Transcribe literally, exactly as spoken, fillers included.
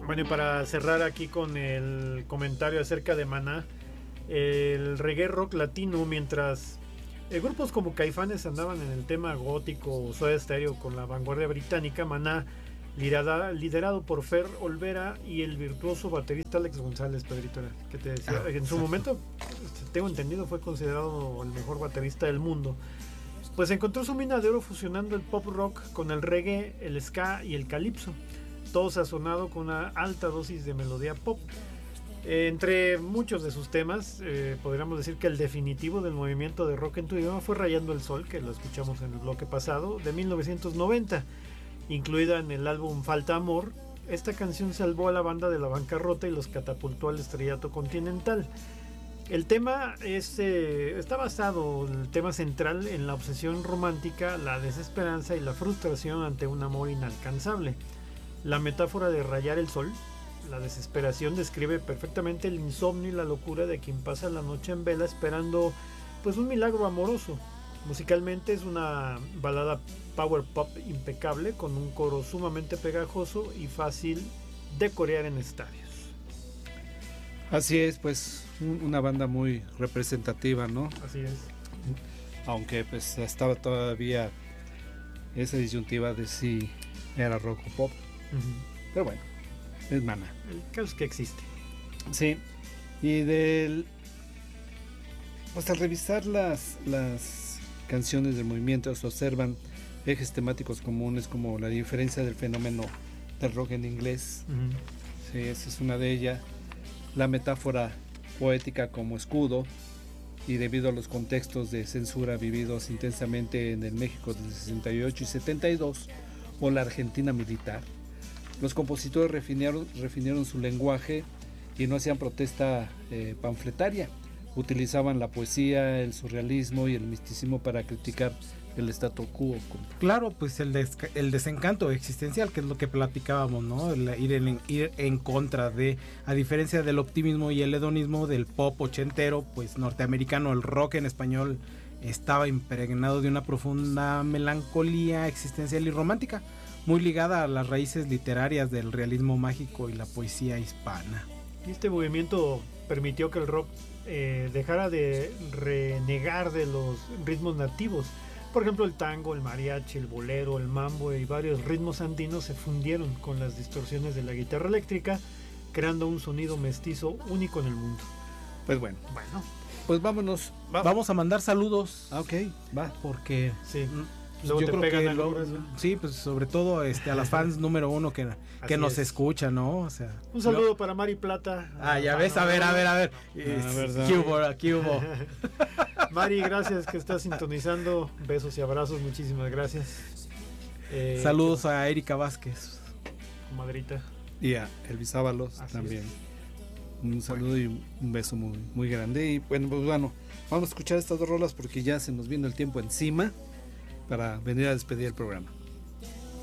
Bueno, y para cerrar aquí con el comentario acerca de Maná, el reggae rock latino, mientras eh, grupos como Caifanes andaban en el tema gótico o Soda Stereo con la vanguardia británica, Maná, liderada, liderado por Fer Olvera y el virtuoso baterista Alex González, Pedrito, que te decía, ah, en su momento, tengo entendido, fue considerado el mejor baterista del mundo. Pues encontró su mina de oro fusionando el pop rock con el reggae, el ska y el calipso, todo sazonado con una alta dosis de melodía pop. Eh, entre muchos de sus temas, eh, podríamos decir que el definitivo del movimiento de rock en tu idioma fue Rayando el Sol, que lo escuchamos en el bloque pasado, de mil novecientos noventa, incluida en el álbum Falta Amor. Esta canción salvó a la banda de la bancarrota y los catapultó al estrellato continental. El tema es, eh, está basado, el tema central, en la obsesión romántica, la desesperanza y la frustración ante un amor inalcanzable. La metáfora de rayar el sol, la desesperación, describe perfectamente el insomnio y la locura de quien pasa la noche en vela esperando pues un milagro amoroso. Musicalmente es una balada power pop impecable con un coro sumamente pegajoso y fácil de corear en estadios. Así es, pues una banda muy representativa, ¿no? Así es. Aunque pues estaba todavía esa disyuntiva de si era rock o pop. Uh-huh. Pero bueno, es Maná. El caso es que existe. Sí. Y del pues al revisar las las canciones del movimiento se observan ejes temáticos comunes como la diferencia del fenómeno del rock en inglés. Uh-huh. Sí, esa es una de ellas. La metáfora poética como escudo, y debido a los contextos de censura vividos intensamente en el México del sesenta y ocho y setenta y dos o la Argentina militar, los compositores refinieron, refinieron su lenguaje y no hacían protesta eh, panfletaria. Utilizaban la poesía, el surrealismo y el misticismo para criticar el statu quo. Claro, pues el, des- el desencanto existencial, que es lo que platicábamos, ¿no? El ir, en, ir en contra de, a diferencia del optimismo y el hedonismo del pop ochentero, pues norteamericano, el rock en español estaba impregnado de una profunda melancolía existencial y romántica, muy ligada a las raíces literarias del realismo mágico y la poesía hispana. Este movimiento permitió que el rock eh, dejara de renegar de los ritmos nativos. Por ejemplo, el tango, el mariachi, el bolero, el mambo y varios ritmos andinos se fundieron con las distorsiones de la guitarra eléctrica, creando un sonido mestizo único en el mundo. Pues bueno, bueno, pues vámonos. Va- Vamos a mandar saludos. Ah, ok, va. Porque sí. Pues yo creo que lo, sí, pues sobre todo este a las fans número uno que, que nos escuchan, ¿no? O sea, un saludo yo, para Mari Plata. Ah, ya ves, a ver, a ver, a ver. ¿Qué hubo? ¿Qué hubo? Mari, gracias que estás sintonizando. Besos y abrazos, muchísimas gracias. Eh, Saludos que... a Erika Vázquez, comadrita. Y a Elvis Ábalos también. Es. Un saludo bueno. Y un beso muy, muy grande. Y bueno, pues bueno, vamos a escuchar estas dos rolas porque ya se nos vino el tiempo encima para venir a despedir el programa.